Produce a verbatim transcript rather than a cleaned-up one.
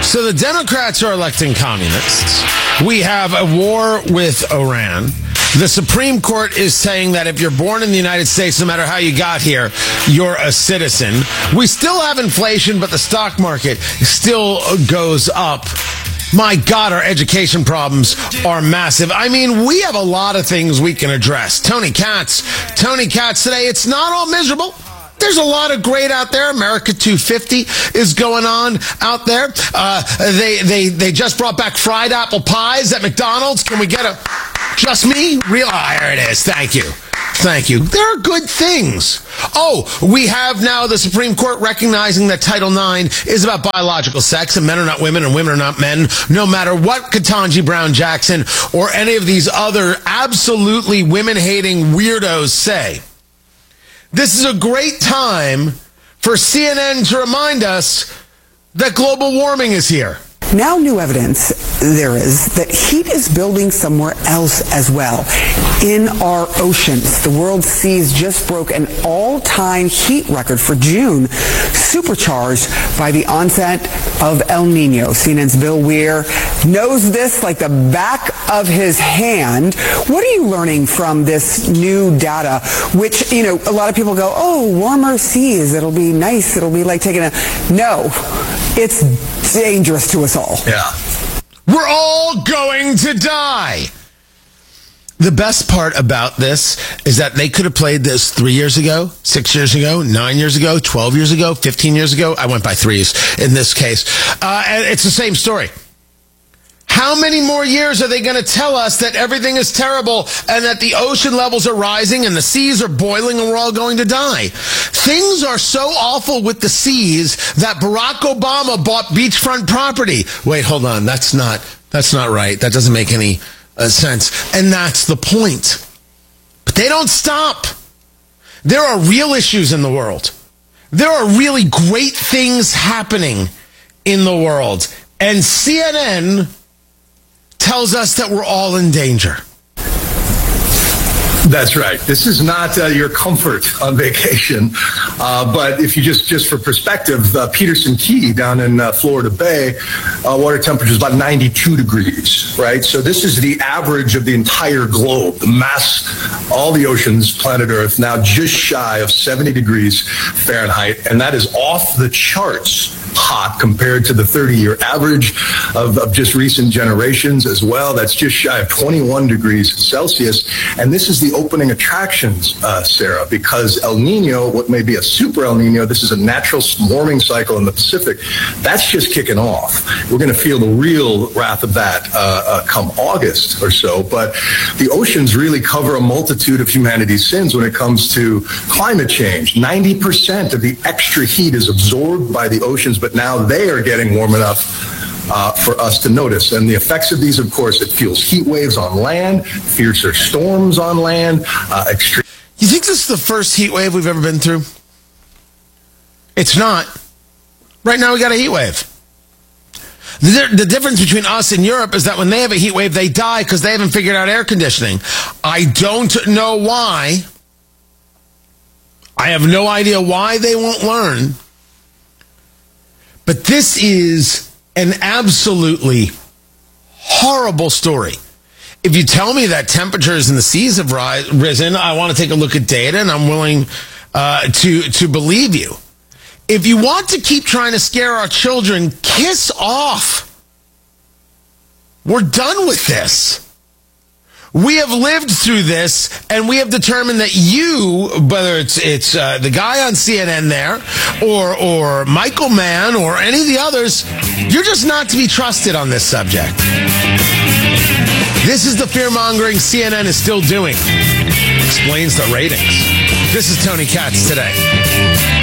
So the Democrats are electing communists. We have a war with Iran. The Supreme Court is saying that if you're born in the United States, no matter how you got here, you're a citizen. We still have inflation, but the stock market still goes up. My God, our education problems are massive. I mean, we have a lot of things we can address. Tony Katz. Tony Katz today. It's not all miserable. There's a lot of great out there. America two fifty is going on out there. Uh, they, they, they just brought back fried apple pies at McDonald's. Can we get a just me? Real? Ah, there it is. Thank you. Thank you. There are good things. Oh, we have now the Supreme Court recognizing that Title nine is about biological sex and men are not women and women are not men, no matter what Ketanji Brown Jackson or any of these other absolutely women-hating weirdos say. This is a great time for C N N to remind us that global warming is here. Now new evidence there is that heat is building somewhere else as well. In our oceans, the world's seas just broke an all-time heat record for June, supercharged by the onset of El Nino. C N N's Bill Weir knows this like the back of his hand. What are you learning from this new data, which, you know, a lot of people go, oh, warmer seas, it'll be nice, it'll be like taking a... No, it's dangerous to us all. Yeah. We're all going to die. The best part about this is that they could have played this three years ago, six years ago, nine years ago, twelve years ago, fifteen years ago. I went by threes in this case. Uh, and it's the same story. How many more years are they going to tell us that everything is terrible and that the ocean levels are rising and the seas are boiling and we're all going to die? Things are so awful with the seas that Barack Obama bought beachfront property. Wait, hold on. That's not, that's not right. That doesn't make any uh, sense. And that's the point. But they don't stop. There are real issues in the world. There are really great things happening in the world. And C N N tells us that we're all in danger. That's right. This is not uh, your comfort on vacation. Uh, but if you just, just for perspective, uh, Peterson Key down in uh, Florida Bay, uh, water temperature is about ninety-two degrees, right? So this is the average of the entire globe. The mass, all the oceans, planet Earth, now just shy of seventy degrees Fahrenheit. And that is off the charts hot compared to the thirty-year average of, of just recent generations as well. That's just shy of twenty-one degrees Celsius. And this is the opening attractions, uh, Sarah, because El Nino, what may be a super El Nino, this is a natural warming cycle in the Pacific. That's just kicking off. We're going to feel the real wrath of that uh, uh, come August or so. But the oceans really cover a multitude of humanity's sins when it comes to climate change. ninety percent of the extra heat is absorbed by the oceans, but now they are getting warm enough Uh, for us to notice. And the effects of these, of course, it fuels heat waves on land, fiercer storms on land, uh, extreme. You think this is the first heat wave we've ever been through? It's not. Right now we got a heat wave. The, the difference between us and Europe is that when they have a heat wave, they die because they haven't figured out air conditioning. I don't know why. I have no idea why they won't learn. But this is an absolutely horrible story. If you tell me that temperatures in the seas have ri- risen, I want to take a look at data, and I'm willing uh, to, to believe you. If you want to keep trying to scare our children, kiss off. We're done with this. We have lived through this, and we have determined that you, whether it's it's uh, the guy on C N N there, or or Michael Mann, or any of the others, you're just not to be trusted on this subject. This is the fear-mongering C N N is still doing. Explains the ratings. This is Tony Katz today.